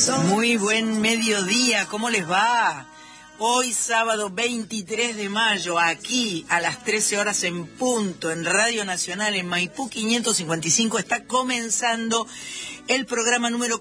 Muy buen mediodía, ¿cómo les va? Hoy sábado 23 de mayo, aquí a las 13 horas en punto, en Radio Nacional, en Maipú 555, está comenzando el programa número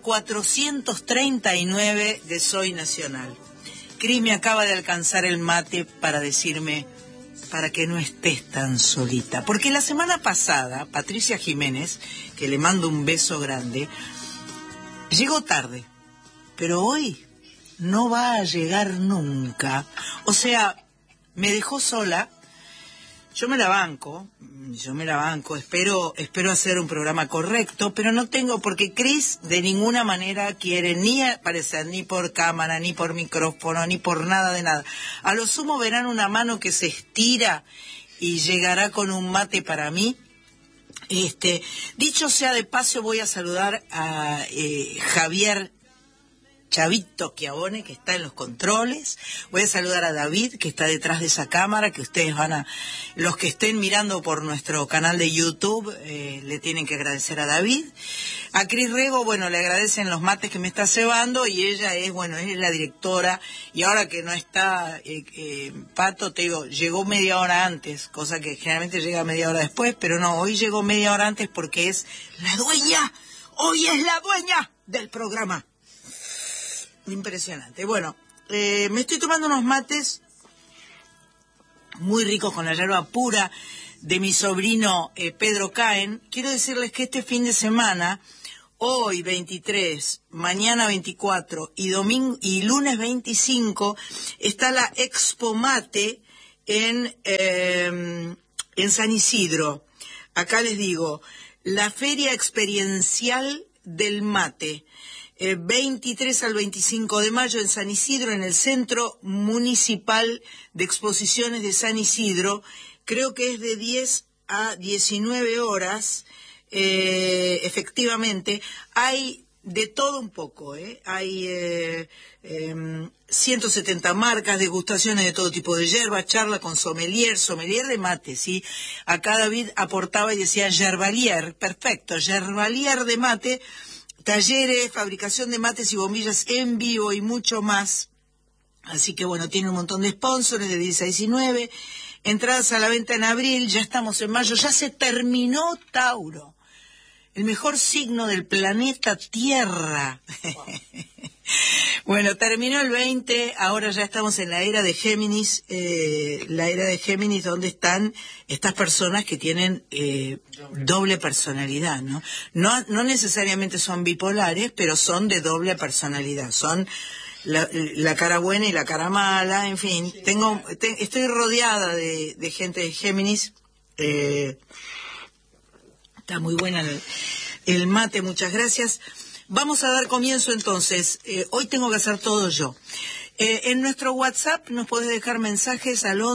439 de Soy Nacional. Cris me acaba de alcanzar el mate para decirme, para que no estés tan solita. Porque la semana pasada, Patricia Jiménez, que le mando un beso grande, llegó tarde, pero hoy no va a llegar nunca. O sea, me dejó sola. Yo me la banco, espero hacer un programa correcto, pero no tengo, porque Cris de ninguna manera quiere ni aparecer, ni por cámara, ni por micrófono, ni por nada de nada. A lo sumo verán una mano que se estira y llegará con un mate para mí. Dicho sea de paso, voy a saludar a Javier Chavito Chiavone, que está en los controles. Voy a saludar a David, que está detrás de esa cámara, que ustedes los que estén mirando por nuestro canal de YouTube, le tienen que agradecer a David. A Cris Rego, bueno, le agradecen los mates que me está cebando, y ella es la directora, y ahora que no está Pato, te digo, llegó media hora antes, cosa que generalmente llega media hora después, pero no, hoy llegó media hora antes porque es la dueña, hoy es la dueña del programa. Impresionante. Bueno, me estoy tomando unos mates muy ricos con la yerba pura de mi sobrino Pedro Caen. Quiero decirles que este fin de semana, hoy 23, mañana 24 y lunes 25, está la Expo Mate en San Isidro. Acá les digo, la Feria Experiencial del Mate. 23 al 25 de mayo en San Isidro, en el Centro Municipal de Exposiciones de San Isidro. Creo que es de 10 a 19 horas, efectivamente. Hay de todo un poco, hay 170 marcas, degustaciones de todo tipo de hierba, charla con sommelier de mate, ¿sí? Acá David aportaba y decía yerbalier, perfecto, yerbalier de mate. Talleres, fabricación de mates y bombillas en vivo y mucho más. Así que bueno, tiene un montón de sponsors de 10 a 19. Entradas a la venta en abril, ya estamos en mayo, ya se terminó Tauro. El mejor signo del planeta Tierra. Bueno, terminó el 20, ahora ya estamos en la era de Géminis, donde están estas personas que tienen doble personalidad, ¿no? No necesariamente son bipolares, pero son de doble personalidad, son la cara buena y la cara mala, en fin. Estoy rodeada de gente de Géminis. Está muy buena el mate, muchas gracias. Vamos a dar comienzo entonces. Hoy tengo que hacer todo yo. En nuestro WhatsApp nos podés dejar mensajes al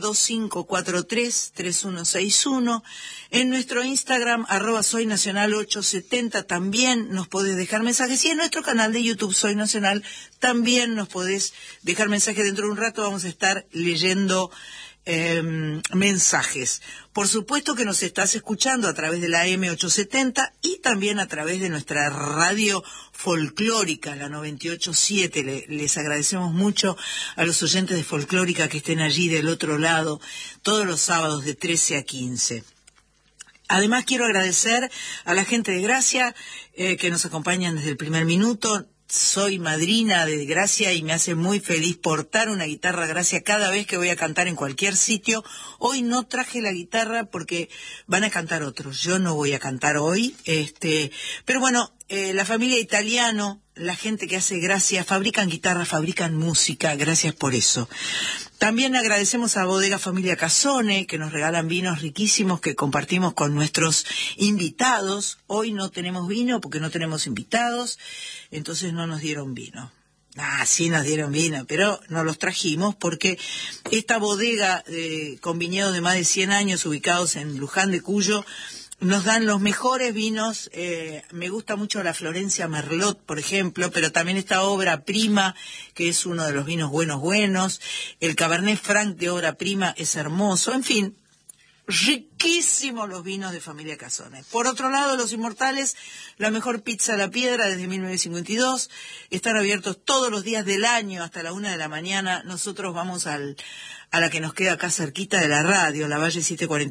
11-2543-3161. En nuestro Instagram, @soynacional870, también nos podés dejar mensajes. Y en nuestro canal de YouTube, Soy Nacional, también nos podés dejar mensajes. Dentro de un rato vamos a estar leyendo mensajes. Por supuesto que nos estás escuchando a través de la M870 y también a través de nuestra radio folclórica, la 98.7. Les agradecemos mucho a los oyentes de Folclórica que estén allí del otro lado todos los sábados de 13 a 15. Además quiero agradecer a la gente de Gracia que nos acompañan desde el primer minuto. Soy madrina de Gracia y me hace muy feliz portar una guitarra Gracia cada vez que voy a cantar en cualquier sitio. Hoy no traje la guitarra porque van a cantar otros. Yo no voy a cantar hoy. Pero bueno, la familia Italiano, la gente que hace Gracia, fabrican guitarra, fabrican música. Gracias por eso. También agradecemos a Bodega Familia Casone, que nos regalan vinos riquísimos que compartimos con nuestros invitados. Hoy no tenemos vino porque no tenemos invitados, entonces no nos dieron vino. Sí nos dieron vino, pero no los trajimos porque esta bodega con viñedos de más de 100 años ubicados en Luján de Cuyo nos dan los mejores vinos. Me gusta mucho la Florencia Merlot, por ejemplo, pero también esta Obra Prima, que es uno de los vinos buenos. El Cabernet Franc de Obra Prima es hermoso. En fin, riquísimos los vinos de Familia Casone. Por otro lado, Los Inmortales, la mejor pizza a la piedra desde 1952. Están abiertos todos los días del año hasta la 1 de la mañana. Nosotros vamos a la que nos queda acá cerquita de la radio, la Valle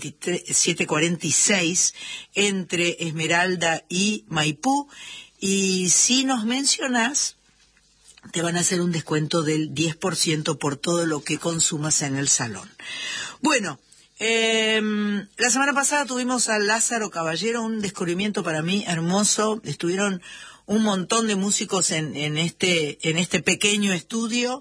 746, entre Esmeralda y Maipú. Y si nos mencionás, te van a hacer un descuento del 10% por todo lo que consumas en el salón. Bueno, la semana pasada tuvimos a Lázaro Caballero, un descubrimiento para mí hermoso. Estuvieron un montón de músicos en este pequeño estudio.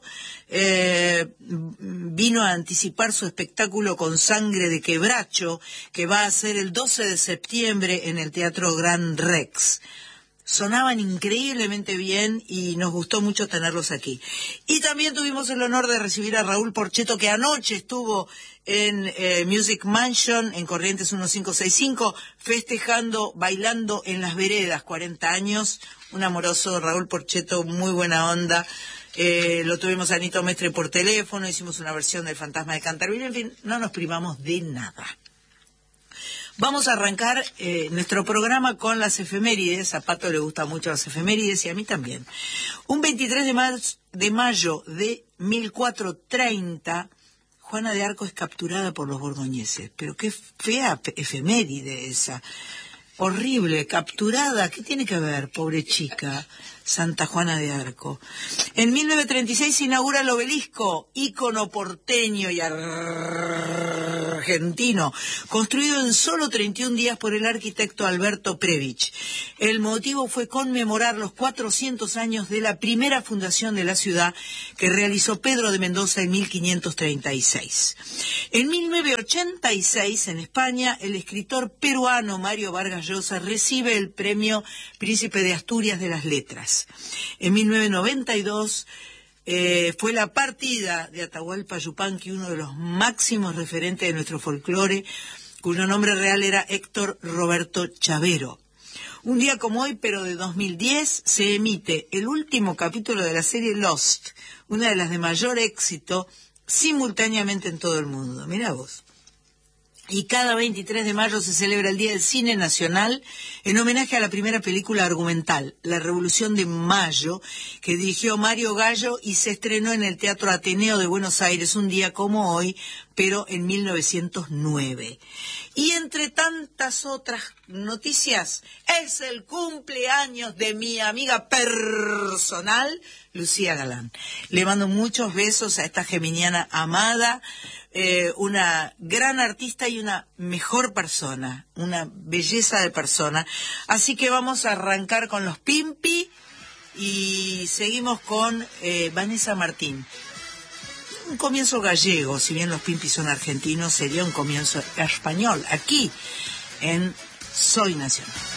Vino a anticipar su espectáculo con Sangre de Quebracho, que va a ser el 12 de septiembre en el Teatro Gran Rex. Sonaban increíblemente bien y nos gustó mucho tenerlos aquí. Y también tuvimos el honor de recibir a Raúl Porchetto, que anoche estuvo en Music Mansion, en Corrientes 1565, festejando, bailando en las veredas, 40 años. Un amoroso Raúl Porchetto, muy buena onda. Lo tuvimos a Nito Mestre por teléfono, hicimos una versión del Fantasma de Canterville, en fin, no nos privamos de nada. Vamos a arrancar nuestro programa con las efemérides. A Pato le gustan mucho las efemérides y a mí también. Un 23 de mayo de 1430, Juana de Arco es capturada por los borgoñeses. Pero qué fea efeméride esa. Horrible, capturada. ¿Qué tiene que ver, pobre chica? Santa Juana de Arco. En 1936 se inaugura el Obelisco, ícono porteño y argentino, construido en solo 31 días por el arquitecto Alberto Previch. El motivo fue conmemorar los 400 años de la primera fundación de la ciudad que realizó Pedro de Mendoza en 1536. En 1986, en España, el escritor peruano Mario Vargas Llosa recibe el premio Príncipe de Asturias de las Letras. En 1992 fue la partida de Atahualpa Yupanqui, uno de los máximos referentes de nuestro folclore, cuyo nombre real era Héctor Roberto Chavero. Un día como hoy, pero de 2010, se emite el último capítulo de la serie Lost, una de las de mayor éxito, simultáneamente en todo el mundo. Mirá vos. Y cada 23 de mayo se celebra el Día del Cine Nacional en homenaje a la primera película argumental, La Revolución de Mayo, que dirigió Mario Gallo y se estrenó en el Teatro Ateneo de Buenos Aires un día como hoy, pero en 1909. Y entre tantas otras noticias, es el cumpleaños de mi amiga personal, Lucía Galán. Le mando muchos besos a esta geminiana amada, una gran artista y una mejor persona, una belleza de persona. Así que vamos a arrancar con los Pimpi y seguimos con Vanessa Martín. Un comienzo gallego, si bien los Pimpi son argentinos, sería un comienzo español, aquí en Soy Nacional.